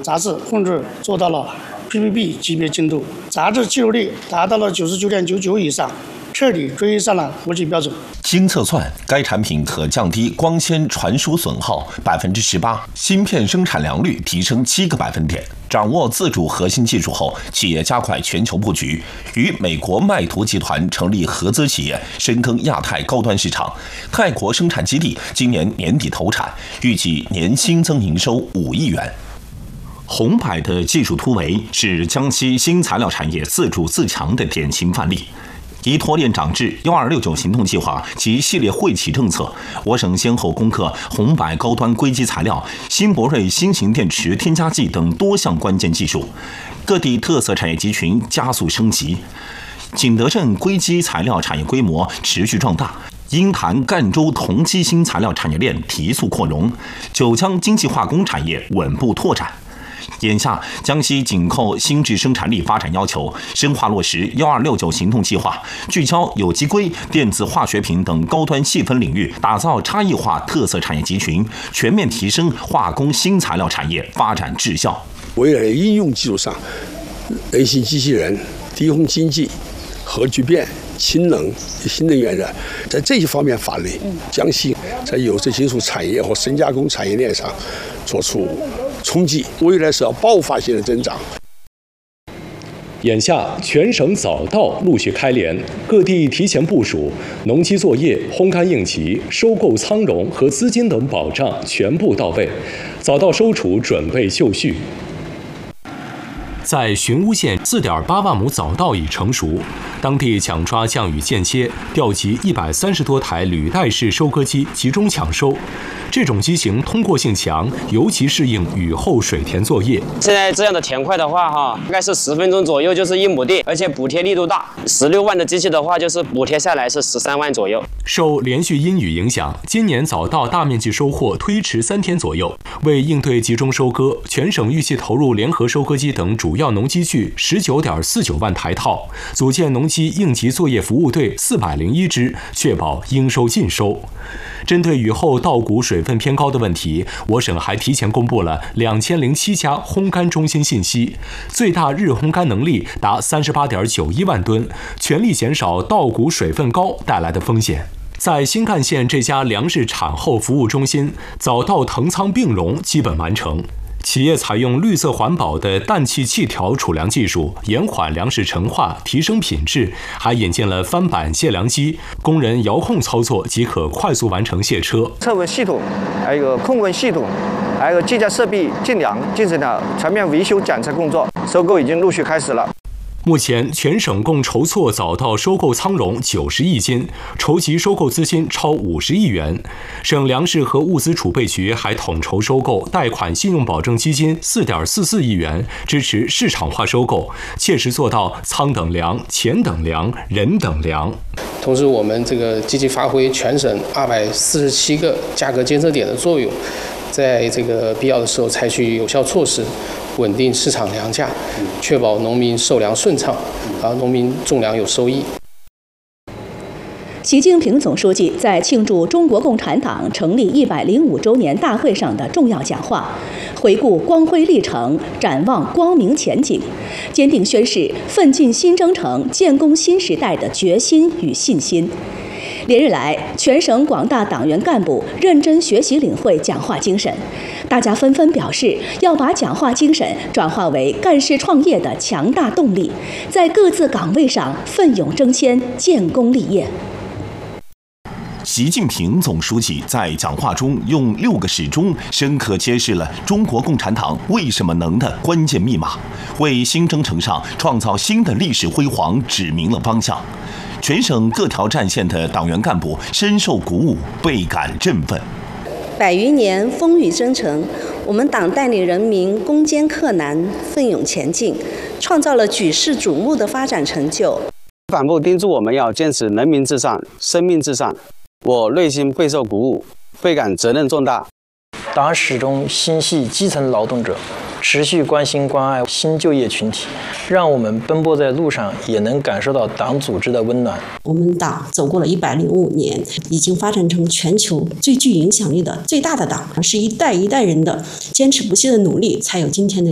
杂志控制做到了 PPP 级别精度，杂志记录率达到了99.99%以上，彻底追上了国际标准。 经测算，该产品可降低光纤传输损耗18%，芯片生产良率提升7个百分点。掌握自主核心技术后，企业加快全球布局，与美国麦图集团成立合资企业，深耕亚太高端市场。泰国生产基地今年年底投产，预计年新增营收5亿元。红柏的技术突围是江西新材料产业自主自强的典型范例。依托链长治1269行动计划及系列惠企政策，我省先后攻克红柏高端硅基材料、新博瑞新型电池添加剂等多项关键技术，各地特色产业集群加速升级。景德镇硅基材料产业规模持续壮大，鹰潭赣州铜基新材料产业链提速扩容，九江精细化工产业稳步拓展。眼下，江西紧扣新质生产力发展要求，深化落实1269行动计划，聚焦有机硅、电子化学品等高端细分领域，打造差异化特色产业集群，全面提升化工新材料产业发展质效。 为了应用基础上，人形机器人、低空经济、核聚变、氢能、新能源的，在这些方面发力，江西在有色金属产业和深加工产业链上做出冲击，未来是要爆发性的增长。 眼下，全省早稻陆续开镰，各地提前部署，农机作业、烘干应急、收购仓容和资金等保障全部到位，早稻收储准备就绪。在寻乌县4.8万亩早稻已成熟，当地抢抓降雨间歇，调集130多台履带式收割机集中抢收。这种机型通过性强，尤其适应雨后水田作业。 现在这样的田块的话，大概是10分钟左右就是1亩地，而且补贴力度大。16万的机器的话，就是补贴下来是13万左右。 受连续阴雨影响，今年早稻大面积收获推迟3天左右。为应对集中收割，全省预计投入联合收割机等主要农机具19.49万台套，组建农机应急作业服务队401支，确保应收尽收。针对雨后稻谷水分偏高的问题，我省还提前公布了2007家烘干中心信息，最大日烘干能力达38.91万吨，全力减少稻谷水分高带来的风险。在新干线这家粮食产后服务中心，早稻腾仓并容基本完成。企业采用绿色环保的氮气气条储粮技术，延缓粮食陈化，提升品质，还引进了翻板卸粮机，工人遥控操作即可快速完成卸车。 测温系统，还有控温系统，还有计价设备进粮进行了全面维修检测工作，收购已经陆续开始了。 目前，全省共筹措早稻收购仓容90亿斤，筹集收购资金超50亿元。省粮食和物资储备局还统筹收购贷款信用保证基金4.44亿元，支持市场化收购，切实做到仓等粮、钱等粮、人等粮。 同时，我们这个积极发挥全省247个价格监测点的作用，在这个必要的时候采取有效措施，稳定市场粮价，确保农民收粮顺畅，农民种粮有收益。 习近平总书记在庆祝中国共产党成立105周年大会上的重要讲话，回顾光辉历程，展望光明前景，坚定宣示奋进新征程、建功新时代的决心与信心。连日来，全省广大党员干部认真学习领会讲话精神，大家纷纷表示要把讲话精神转化为干事创业的强大动力，在各自岗位上奋勇争先，建功立业。 习近平总书记在讲话中用6个始终深刻揭示了中国共产党为什么能的关键密码，为新征程上创造新的历史辉煌指明了方向。全省各条战线的党员干部深受鼓舞，倍感振奋。 100余年风雨征程，我们党带领人民攻坚克难，奋勇前进，创造了举世瞩目的发展成就。 反复叮嘱我们要坚持人民至上、生命至上，我内心备受鼓舞，倍感责任重大。 党始终心系基层劳动者，持续关心关爱新就业群体，让我们奔波在路上也能感受到党组织的温暖。 我们党走过了105年，已经发展成全球最具影响力的最大的党，是一代一代人的坚持不懈的努力，才有今天的